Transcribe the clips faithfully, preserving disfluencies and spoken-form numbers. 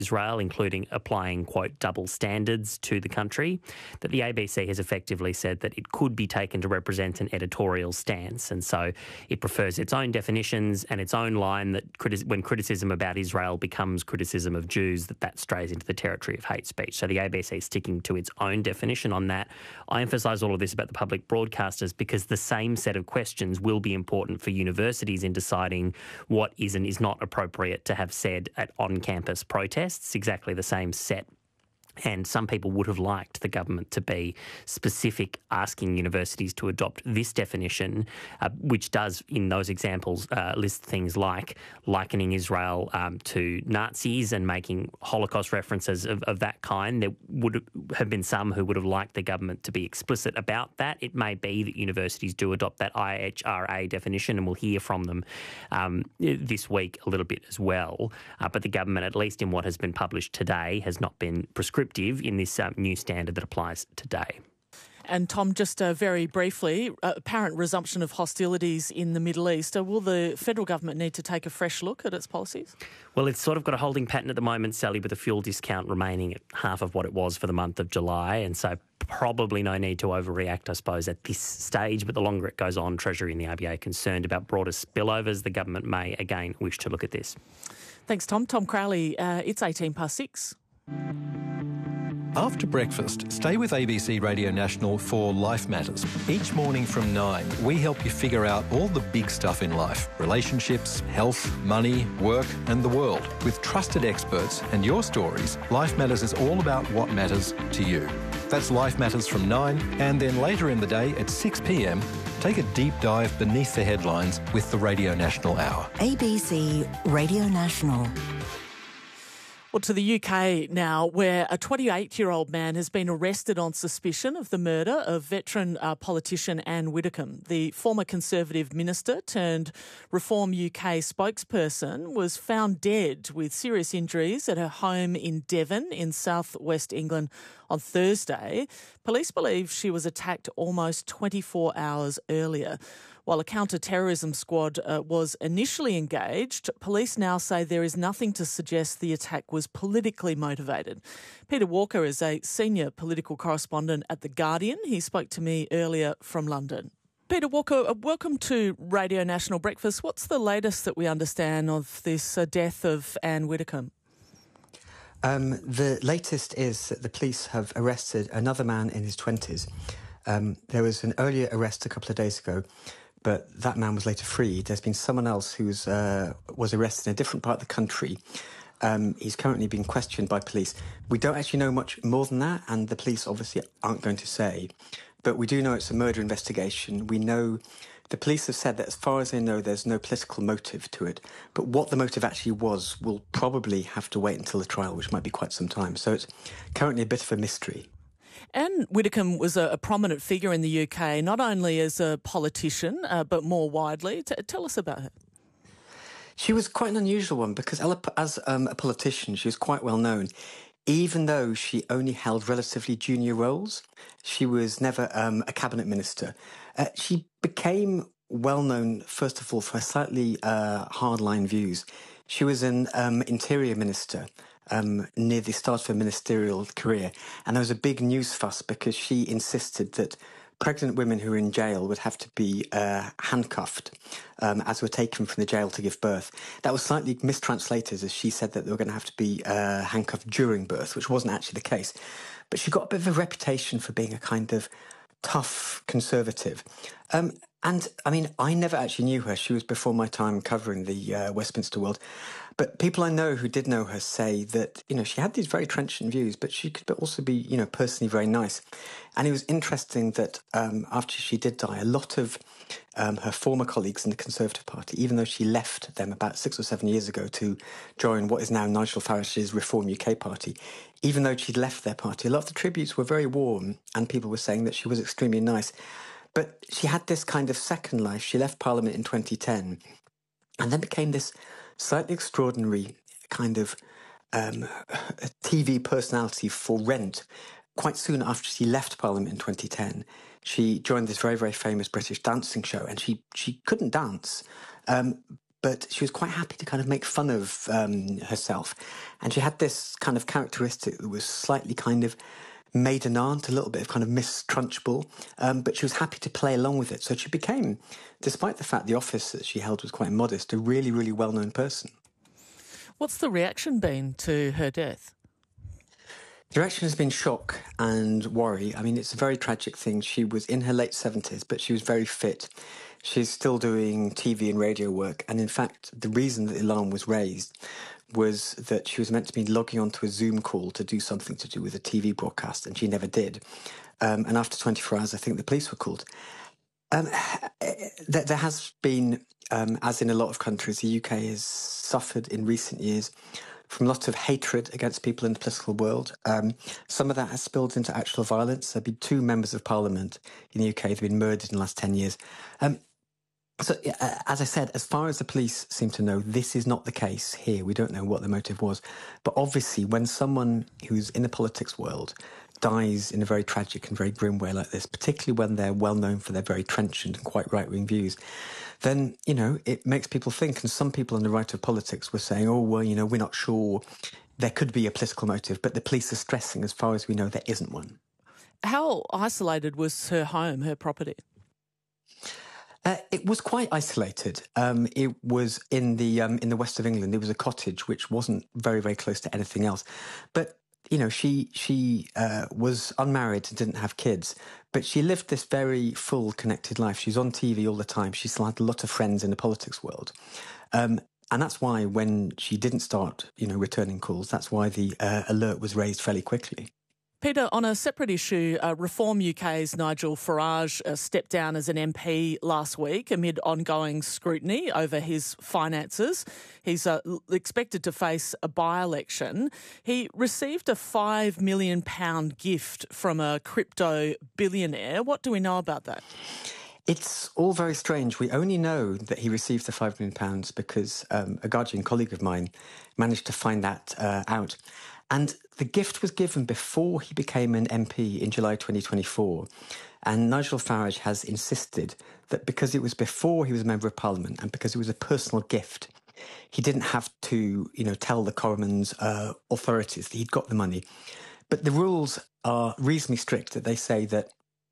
Israel, including applying, quote, double standards to the country, that the A B C has effectively said that it could be taken to represent an editorial stance. And so it prefers its own definitions and its own line that criti- when criticism about Israel becomes criticism of Jews, that that strays into the territory of hate speech. So the A B C is sticking to its own definition on that. I emphasise all of this about the public broadcasters because the same set of questions will be important for universities in deciding what is and is not appropriate to have said at on-campus protests. It's exactly the same set. And some people would have liked the government to be specific, asking universities to adopt this definition, uh, which does, in those examples, uh, list things like likening Israel um, to Nazis and making Holocaust references of, of that kind. There would have been some who would have liked the government to be explicit about that. It may be that universities do adopt that I H R A definition, and we'll hear from them um, this week a little bit as well. Uh, but the government, at least in what has been published today, has not been prescriptive in this um, new standard that applies today. And Tom, just uh, very briefly, uh, apparent resumption of hostilities in the Middle East. Uh, will the federal government need to take a fresh look at its policies? Well, it's sort of got a holding pattern at the moment, Sally, with the fuel discount remaining at half of what it was for the month of July. And so probably no need to overreact, I suppose, at this stage. But the longer it goes on, Treasury and the R B A are concerned about broader spillovers. The government may again wish to look at this. Thanks, Tom. Tom Crowley, uh, it's eighteen past six. After breakfast, stay with A B C Radio National for Life Matters. Each morning from nine, we help you figure out all the big stuff in life. Relationships, health, money, work and the world. With trusted experts and your stories, Life Matters is all about what matters to you. That's Life Matters from nine, and then later in the day at six p m, take a deep dive beneath the headlines with the Radio National Hour. A B C Radio National. Well, to the U K now, where a twenty-eight-year-old man has been arrested on suspicion of the murder of veteran uh, politician Anne Widdecombe. The former Conservative minister turned Reform U K spokesperson was found dead with serious injuries at her home in Devon in south-west England on Thursday. Police believe she was attacked almost twenty-four hours earlier. While a counter-terrorism squad uh, was initially engaged, police now say there is nothing to suggest the attack was politically motivated. Peter Walker is a senior political correspondent at The Guardian. He spoke to me earlier from London. Peter Walker, welcome to Radio National Breakfast. What's the latest that we understand of this uh, death of Anne Widdecombe? Um, the latest is that the police have arrested another man in his twenties. Um, there was an earlier arrest a couple of days ago, but that man was later freed. There's been someone else who uh, was arrested in a different part of the country. Um, he's currently being questioned by police. We don't actually know much more than that, and the police obviously aren't going to say. But we do know it's a murder investigation. We know the police have said that as far as they know, there's no political motive to it. But what the motive actually was will probably have to wait until the trial, which might be quite some time. So it's currently a bit of a mystery. Anne Widdecombe was a, a prominent figure in the U K, not only as a politician, uh, but more widely. T- tell us about her. She was quite an unusual one because as um, a politician, she was quite well known. Even though she only held relatively junior roles, she was never um, a cabinet minister. Uh, she became well known, first of all, for her slightly uh, hardline views. She was an um, interior minister um, near the start of her ministerial career, and there was a big news fuss because she insisted that pregnant women who were in jail would have to be uh, handcuffed um, as were taken from the jail to give birth. That was slightly mistranslated as she said that they were going to have to be uh, handcuffed during birth, which wasn't actually the case. But she got a bit of a reputation for being a kind of tough conservative. Um, and, I mean, I never actually knew her. She was before my time covering the uh, Westminster world. But people I know who did know her say that, you know, she had these very trenchant views, but she could also be, you know, personally very nice. And it was interesting that um, after she did die, a lot of um, her former colleagues in the Conservative Party, even though she left them about six or seven years ago to join what is now Nigel Farage's Reform U K party, even though she'd left their party, a lot of the tributes were very warm and people were saying that she was extremely nice. But she had this kind of second life. She left Parliament in twenty ten and then became this slightly extraordinary kind of um, T V personality for rent. Quite soon after she left Parliament in twenty ten, she joined this very, very famous British dancing show, and she, she couldn't dance. Um, but she was quite happy to kind of make fun of um, herself. And she had this kind of characteristic that was slightly kind of maiden aunt, a little bit of kind of Miss Trunchbull, um, but she was happy to play along with it. So she became, despite the fact the office that she held was quite modest, a really, really well-known person. What's the reaction been to her death? The reaction has been shock and worry. I mean, it's a very tragic thing. She was in her late seventies, but she was very fit. She's still doing T V and radio work. And in fact, the reason that the alarm was raised was that she was meant to be logging onto a Zoom call to do something to do with a T V broadcast, and she never did. Um, and after twenty-four hours, I think the police were called. Um, there, there has been, um, as in a lot of countries, the U K has suffered in recent years from lots of hatred against people in the political world. Um, some of that has spilled into actual violence. There have been two members of parliament in the U K that have been murdered in the last ten years. Um, so, uh, as I said, as far as the police seem to know, this is not the case here. We don't know what the motive was. But obviously, when someone who's in the politics world dies in a very tragic and very grim way like this, particularly when they're well known for their very trenchant and quite right-wing views, then, you know, it makes people think. And some people on the right of politics were saying, oh, well, you know, we're not sure. There could be a political motive, but the police are stressing, as far as we know, there isn't one. How isolated was her home, her property? Uh, it was quite isolated. Um, it was in the um, in the west of England. It was a cottage which wasn't very, very close to anything else. But you know, she she uh, was unmarried and didn't have kids, but she lived this very full, connected life. She's on T V all the time. She still had a lot of friends in the politics world. Um, and that's why when she didn't start, you know, returning calls, that's why the uh, alert was raised fairly quickly. Peter, on a separate issue, uh, Reform U K's Nigel Farage uh, stepped down as an M P last week amid ongoing scrutiny over his finances. He's uh, expected to face a by-election. He received a five million pounds gift from a crypto billionaire. What do we know about that? It's all very strange. We only know that he received the five million pounds because um, a Guardian colleague of mine managed to find that uh, out. And the gift was given before he became an M P in July twenty twenty-four. And Nigel Farage has insisted that because it was before he was a Member of Parliament and because it was a personal gift, he didn't have to, you know, tell the Commons uh, authorities that he'd got the money. But the rules are reasonably strict, that they say that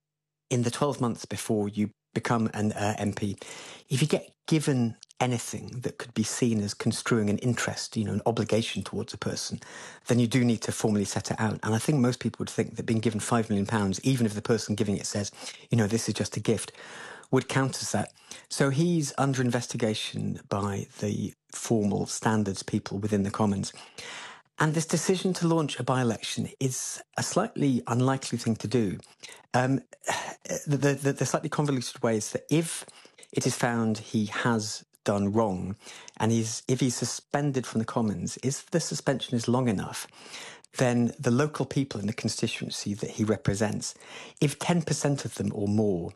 in the twelve months before you become an uh, M P, if you get given anything that could be seen as construing an interest, you know, an obligation towards a person, then you do need to formally set it out. And I think most people would think that being given five million pounds, even if the person giving it says, you know, this is just a gift, would count as that. So he's under investigation by the formal standards people within the Commons. And this decision to launch a by-election is a slightly unlikely thing to do. Um, the, the, the slightly convoluted way is that if it is found he has done wrong, and he's if he's suspended from the Commons, if the suspension is long enough, then the local people in the constituency that he represents, if ten percent of them or more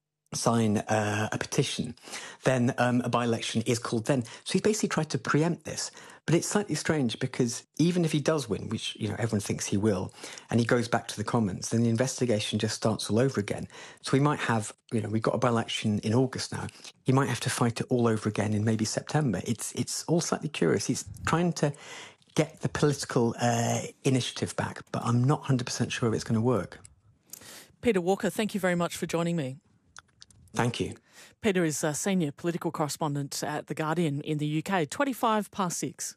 sign uh, a petition, then um, a by-election is called then. So he's basically tried to preempt this. But it's slightly strange because even if he does win, which, you know, everyone thinks he will, and he goes back to the Commons, then the investigation just starts all over again. So we might have, you know, we've got a by-election in August now. He might have to fight it all over again in maybe September. It's it's all slightly curious. He's trying to get the political uh, initiative back, but I'm not one hundred percent sure if it's going to work. Peter Walker, thank you very much for joining me. Thank you. Peter is a senior political correspondent at The Guardian in the U K. twenty-five past six.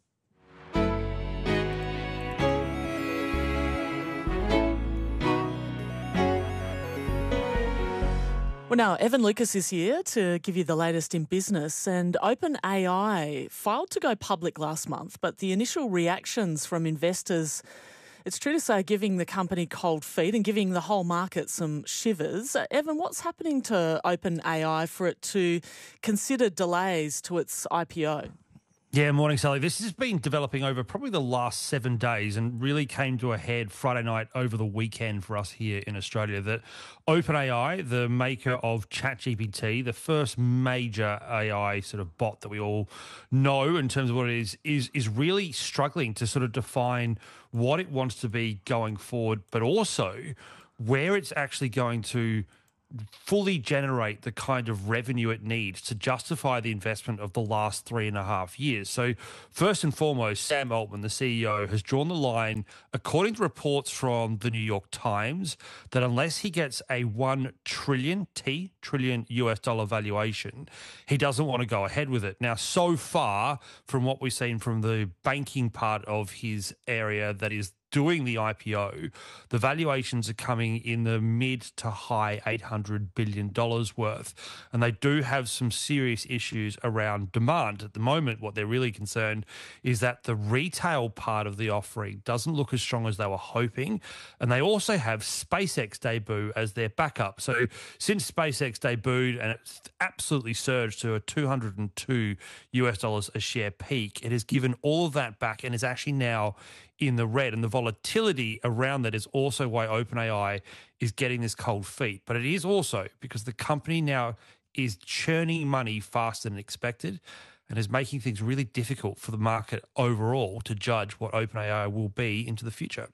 Well, now, Evan Lucas is here to give you the latest in business. And OpenAI filed to go public last month, but the initial reactions from investors, it's true to say, giving the company cold feet and giving the whole market some shivers. Uh, Evan, what's happening to OpenAI for it to consider delays to its I P O? Yeah, morning, Sally. This has been developing over probably the last seven days and really came to a head Friday night over the weekend for us here in Australia, that OpenAI, the maker of ChatGPT, the first major A I sort of bot that we all know in terms of what it is, is, is really struggling to sort of define what it wants to be going forward, but also where it's actually going to fully generate the kind of revenue it needs to justify the investment of the last three and a half years. So first and foremost, Sam Altman, the C E O, has drawn the line, according to reports from the New York Times, that unless he gets a one trillion, T, trillion U S dollar valuation, he doesn't want to go ahead with it. Now, so far, from what we've seen from the banking part of his area that is doing the I P O, the valuations are coming in the mid to high eight hundred billion dollars worth. And they do have some serious issues around demand. At the moment, what they're really concerned is that the retail part of the offering doesn't look as strong as they were hoping. And they also have SpaceX debut as their backup. So since SpaceX debuted and it's absolutely surged to a two hundred two U S dollars a share peak, it has given all of that back and is actually now in the red, and the volatility around that is also why OpenAI is getting this cold feet. But it is also because the company now is churning money faster than expected and is making things really difficult for the market overall to judge what OpenAI will be into the future.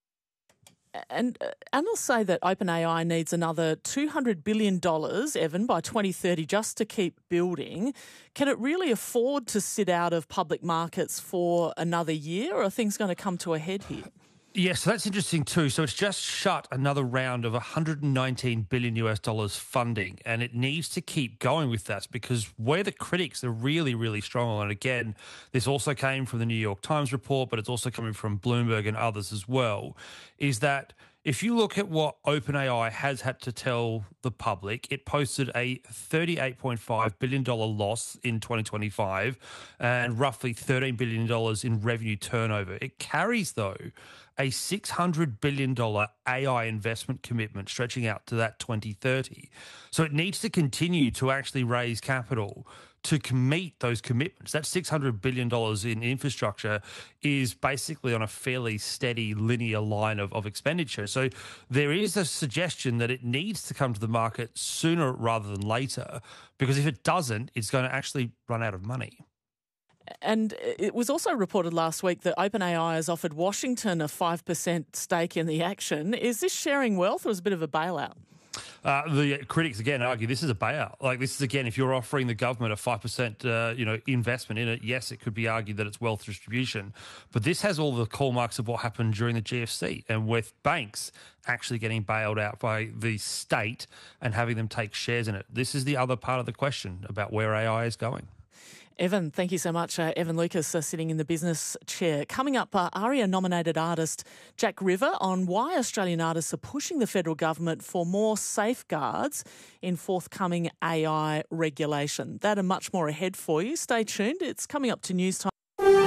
And uh, analysts say that OpenAI needs another two hundred billion dollars, Evan, by twenty thirty just to keep building. Can it really afford to sit out of public markets for another year, or are things going to come to a head here? Yes, so that's interesting too. So it's just shut another round of one hundred nineteen billion U S dollars funding, and it needs to keep going with that because where the critics are really, really strong, and again, this also came from the New York Times report, but it's also coming from Bloomberg and others as well, is that if you look at what OpenAI has had to tell the public, it posted a thirty-eight point five billion dollars loss in twenty twenty-five and roughly thirteen billion dollars in revenue turnover. It carries, though, a six hundred billion dollars A I investment commitment stretching out to that twenty thirty. So it needs to continue to actually raise capital to meet those commitments. That six hundred billion dollars in infrastructure is basically on a fairly steady linear line of, of expenditure. So there is a suggestion that it needs to come to the market sooner rather than later, because if it doesn't, it's going to actually run out of money. And it was also reported last week that OpenAI has offered Washington a five percent stake in the action. Is this sharing wealth or is it a bit of a bailout? Uh, the critics, again, argue this is a bailout. Like, this is, again, if you're offering the government a five percent uh, you know, investment in it, yes, it could be argued that it's wealth distribution. But this has all the hallmarks of what happened during the G F C and with banks actually getting bailed out by the state and having them take shares in it. This is the other part of the question about where A I is going. Evan, thank you so much. Uh, Evan Lucas uh, sitting in the business chair. Coming up, uh, ARIA-nominated artist Jack River on why Australian artists are pushing the federal government for more safeguards in forthcoming A I regulation. That and much more ahead for you. Stay tuned. It's coming up to news time.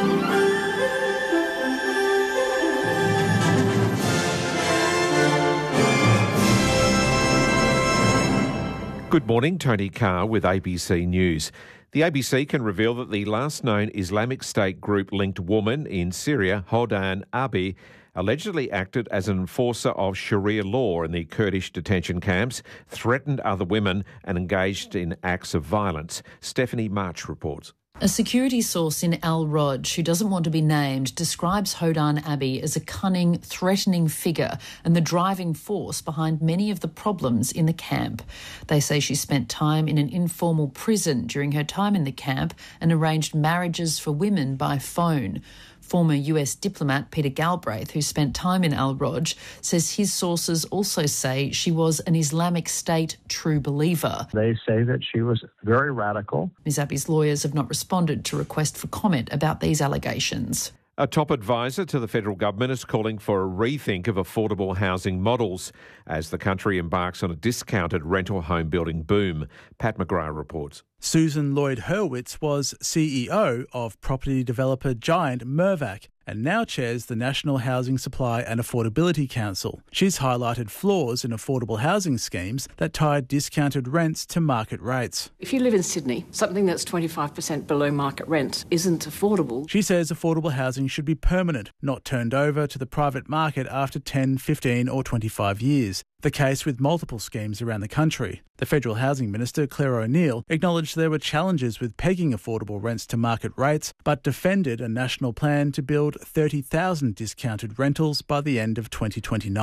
Good morning, Tony Carr with A B C News. The A B C can reveal that the last known Islamic State group-linked woman in Syria, Hodan Abi, allegedly acted as an enforcer of Sharia law in the Kurdish detention camps, threatened other women and engaged in acts of violence. Stephanie March reports. A security source in Al Roj, who doesn't want to be named, describes Hodan Abi as a cunning, threatening figure and the driving force behind many of the problems in the camp. They say she spent time in an informal prison during her time in the camp and arranged marriages for women by phone. Former U S diplomat Peter Galbraith, who spent time in Al Roj, says his sources also say she was an Islamic State true believer. They say that she was very radical. Miz Abi's lawyers have not responded to request for comment about these allegations. A top advisor to the federal government is calling for a rethink of affordable housing models as the country embarks on a discounted rental home building boom. Pat McGrath reports. Susan Lloyd-Hurwitz was C E O of property developer giant Mirvac and now chairs the National Housing Supply and Affordability Council. She's highlighted flaws in affordable housing schemes that tie discounted rents to market rates. If you live in Sydney, something that's twenty-five percent below market rent isn't affordable. She says affordable housing should be permanent, not turned over to the private market after ten, fifteen or twenty-five years. The case with multiple schemes around the country. The Federal Housing Minister, Claire O'Neill, acknowledged there were challenges with pegging affordable rents to market rates, but defended a national plan to build thirty thousand discounted rentals by the end of twenty twenty-nine.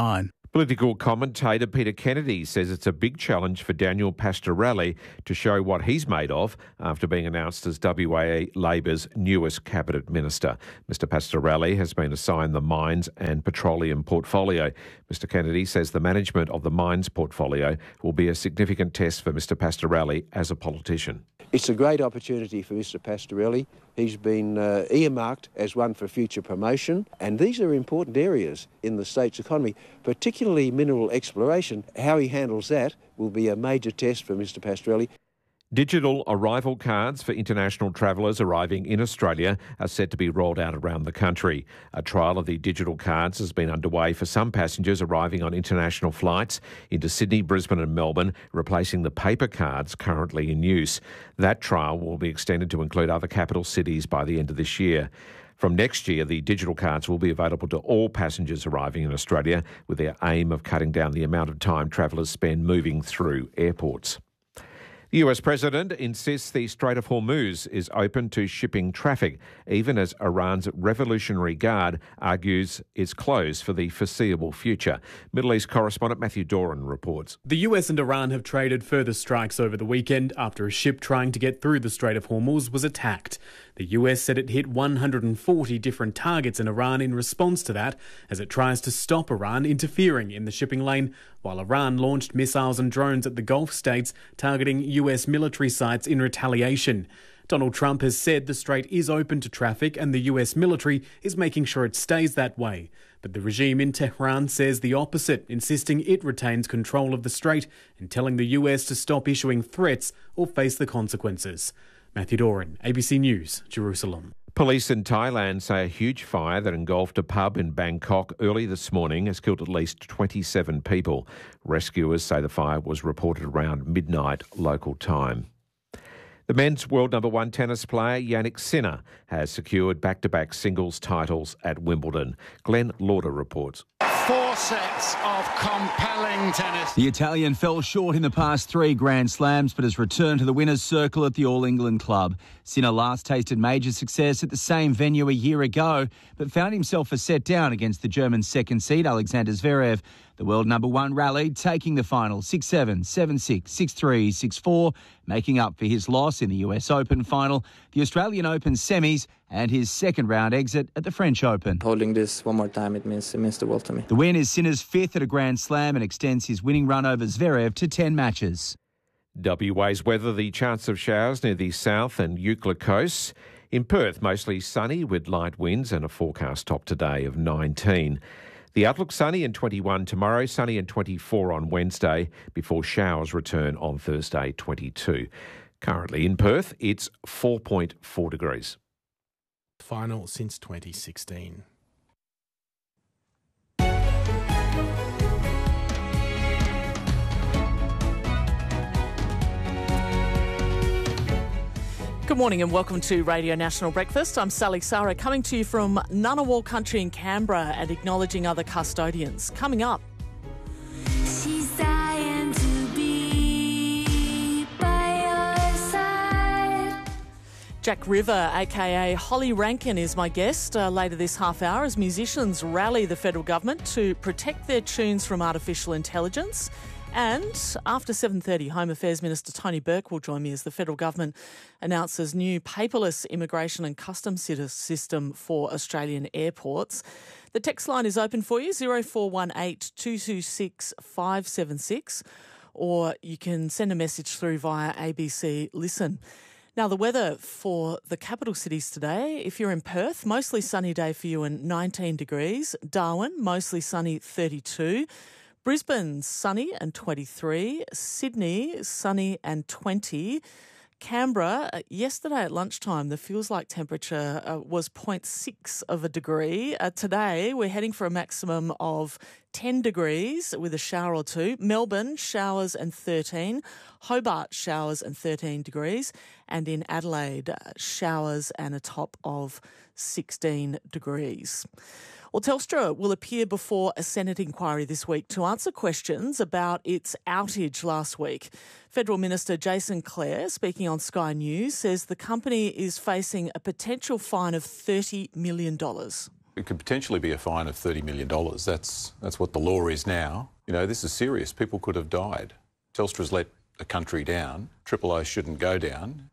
Political commentator Peter Kennedy says it's a big challenge for Daniel Pastorelli to show what he's made of after being announced as W A Labor's newest cabinet minister. Mister Pastorelli has been assigned the mines and petroleum portfolio. Mister Kennedy says the management of the mines portfolio will be a significant test for Mister Pastorelli as a politician. It's a great opportunity for Mister Pastorelli. He's been uh, earmarked as one for future promotion, and these are important areas in the state's economy, particularly mineral exploration. How he handles that will be a major test for Mister Pastorelli. Digital arrival cards for international travellers arriving in Australia are set to be rolled out around the country. A trial of the digital cards has been underway for some passengers arriving on international flights into Sydney, Brisbane and Melbourne, replacing the paper cards currently in use. That trial will be extended to include other capital cities by the end of this year. From next year, the digital cards will be available to all passengers arriving in Australia, with their aim of cutting down the amount of time travellers spend moving through airports. The U S President insists the Strait of Hormuz is open to shipping traffic, even as Iran's Revolutionary Guard argues it's closed for the foreseeable future. Middle East correspondent Matthew Doran reports. The U S and Iran have traded further strikes over the weekend after a ship trying to get through the Strait of Hormuz was attacked. The U S said it hit one hundred forty different targets in Iran in response to that, as it tries to stop Iran interfering in the shipping lane, while Iran launched missiles and drones at the Gulf states targeting U S military sites in retaliation. Donald Trump has said the strait is open to traffic and the U S military is making sure it stays that way. But the regime in Tehran says the opposite, insisting it retains control of the strait and telling the U S to stop issuing threats or face the consequences. Matthew Doran, A B C News, Jerusalem. Police in Thailand say a huge fire that engulfed a pub in Bangkok early this morning has killed at least twenty-seven people. Rescuers say the fire was reported around midnight local time. The men's world number one tennis player Jannik Sinner has secured back-to-back singles titles at Wimbledon. Glenn Lauder reports. Four sets of compelling tennis. The Italian fell short in the past three Grand Slams but has returned to the winner's circle at the All England club. Sinner last tasted major success at the same venue a year ago but found himself a set down against the German second seed Alexander Zverev. The world number one rallied, taking the final six seven, seven six, six three, six four, making up for his loss in the U S Open final, the Australian Open semis and his second round exit at the French Open. Holding this one more time, it means, it means the world to me. The win is Sinner's fifth at a Grand Slam and extends his winning run over Zverev to ten matches. W A's weather, the chance of showers near the south and Eucla coasts. In Perth, mostly sunny with light winds and a forecast top today of nineteen. The outlook sunny and twenty-one tomorrow, sunny and twenty-four on Wednesday, before showers return on Thursday, twenty-two. Currently in Perth, it's four point four degrees. Final since twenty sixteen. Good morning and welcome to Radio National Breakfast. I'm Sally Sara, coming to you from Ngunnawal Country in Canberra and acknowledging other custodians. Coming up. She's dying to be by your side. Jack River, aka Holly Rankin, is my guest uh, later this half hour as musicians rally the federal government to protect their tunes from artificial intelligence. And after seven thirty, Home Affairs Minister Tony Burke will join me as the federal government announces new paperless immigration and customs system for Australian airports. The text line is open for you, zero four one eight, two two six, five seven six, or you can send a message through via A B C Listen. Now, the weather for the capital cities today, if you're in Perth, mostly sunny day for you and nineteen degrees. Darwin, mostly sunny, thirty-two. Brisbane, sunny and twenty-three. Sydney, sunny and twenty. Canberra, uh, yesterday at lunchtime, the feels-like temperature uh, was zero point six of a degree. Uh, today, we're heading for a maximum of ten degrees with a shower or two. Melbourne, showers and thirteen. Hobart, showers and thirteen degrees. And in Adelaide, uh, showers and a top of sixteen degrees. Well, Telstra will appear before a Senate inquiry this week to answer questions about its outage last week. Federal Minister Jason Clare, speaking on Sky News, says the company is facing a potential fine of thirty million dollars. It could potentially be a fine of thirty million dollars. That's, that's what the law is now. You know, this is serious. People could have died. Telstra's let a country down. Triple O shouldn't go down.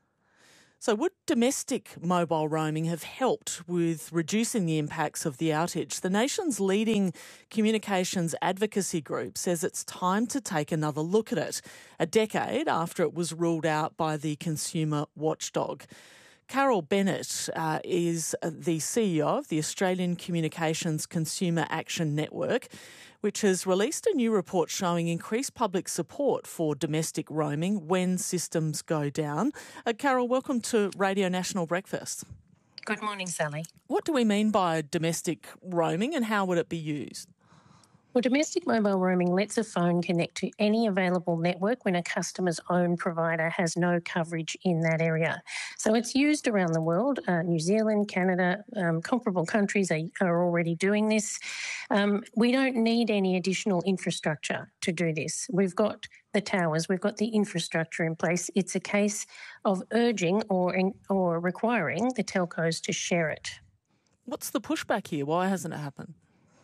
So would domestic mobile roaming have helped with reducing the impacts of the outage? The nation's leading communications advocacy group says it's time to take another look at it, a decade after it was ruled out by the consumer watchdog. Carol Bennett uh, is the C E O of the Australian Communications Consumer Action Network, which has released a new report showing increased public support for domestic roaming when systems go down. Uh, Carol, welcome to Radio National Breakfast. Good morning, Sally. What do we mean by domestic roaming and how would it be used? Well, domestic mobile roaming lets a phone connect to any available network when a customer's own provider has no coverage in that area. So it's used around the world. Uh, New Zealand, Canada, um, comparable countries are, are already doing this. Um, we don't need any additional infrastructure to do this. We've got the towers, we've got the infrastructure in place. It's a case of urging or, or requiring the telcos to share it. What's the pushback here? Why hasn't it happened?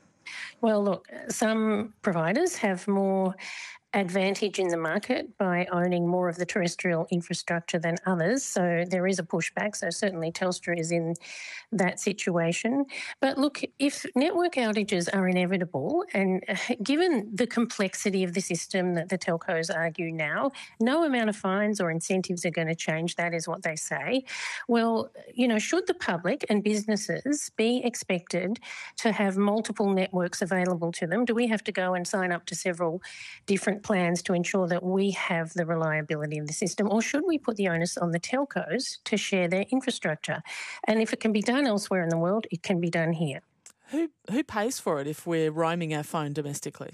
Well, look, some providers have more advantage in the market by owning more of the terrestrial infrastructure than others. So there is a pushback. So certainly Telstra is in that situation. But look, if network outages are inevitable, and given the complexity of the system that the telcos argue now, no amount of fines or incentives are going to change. That is what they say. Well, you know, should the public and businesses be expected to have multiple networks available to them? Do we have to go and sign up to several different plans to ensure that we have the reliability of the system, or should we put the onus on the telcos to share their infrastructure? And if it can be done elsewhere in the world, it can be done here. Who who pays for it if we're roaming our phone domestically?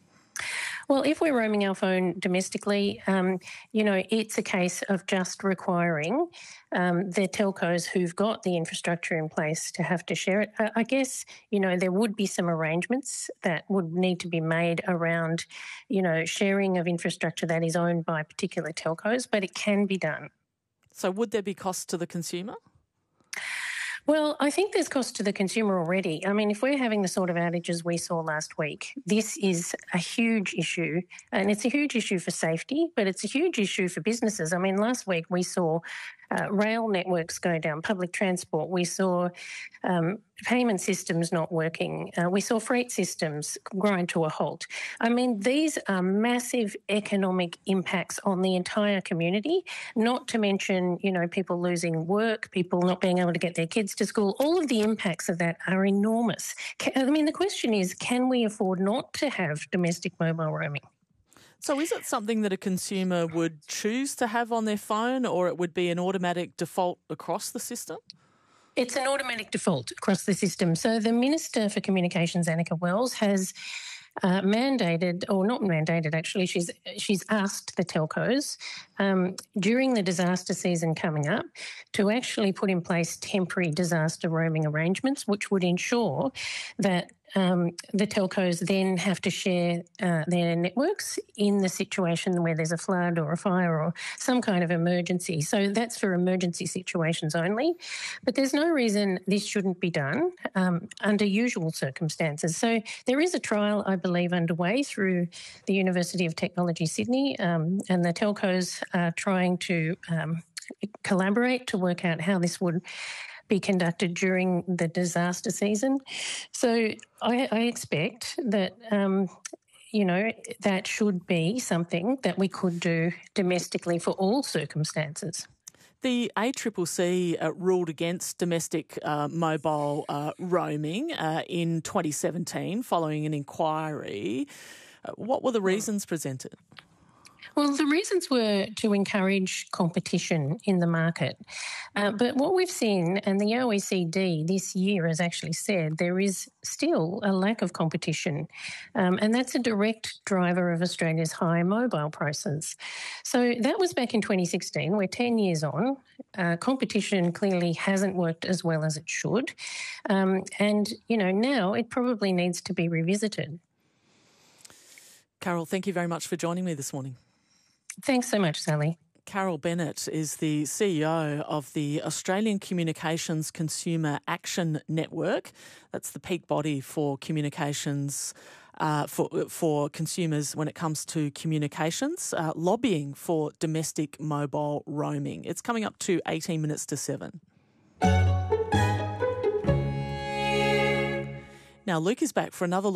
Well, if we're roaming our phone domestically, um, you know, it's a case of just requiring um, the telcos who've got the infrastructure in place to have to share it. I, I guess, you know, there would be some arrangements that would need to be made around, you know, sharing of infrastructure that is owned by particular telcos, but it can be done. So would there be costs to the consumer? Well, I think there's cost to the consumer already. I mean, if we're having the sort of outages we saw last week, this is a huge issue, and it's a huge issue for safety, but it's a huge issue for businesses. I mean, last week we saw uh, rail networks go down, public transport. We saw um, payment systems not working. Uh, we saw freight systems grind to a halt. I mean, these are massive economic impacts on the entire community, not to mention, you know, people losing work, people not being able to get their kids to school. All of the impacts of that are enormous. I mean, the question is, can we afford not to have domestic mobile roaming? So is it something that a consumer would choose to have on their phone, or it would be an automatic default across the system? It's an automatic default across the system. So the Minister for Communications, Annika Wells, has uh, mandated, or not mandated actually, she's she's asked the telcos um, during the disaster season coming up to actually put in place temporary disaster roaming arrangements, which would ensure that Um, the telcos then have to share uh, their networks in the situation where there's a flood or a fire or some kind of emergency. So that's for emergency situations only. But there's no reason this shouldn't be done um, under usual circumstances. So there is a trial, I believe, underway through the University of Technology Sydney, um, and the telcos are trying to um, collaborate to work out how this would be conducted during the disaster season. So I, I expect that, um, you know, that should be something that we could do domestically for all circumstances. The A C C C uh, ruled against domestic uh, mobile uh, roaming uh, in twenty seventeen following an inquiry. Uh, what were the reasons presented? Well, the reasons were to encourage competition in the market. Uh, but what we've seen, and the O E C D this year has actually said, there is still a lack of competition. Um, and that's a direct driver of Australia's high mobile prices. So that was back in twenty sixteen. We're ten years on. Uh, competition clearly hasn't worked as well as it should. Um, and, you know, now it probably needs to be revisited. Carol, thank you very much for joining me this morning. Thanks so much, Sally. Carol Bennett is the C E O of the Australian Communications Consumer Action Network. That's the peak body for communications uh, for for consumers when it comes to communications, uh, lobbying for domestic mobile roaming. It's coming up to eighteen minutes to seven. Now, Luke is back for another look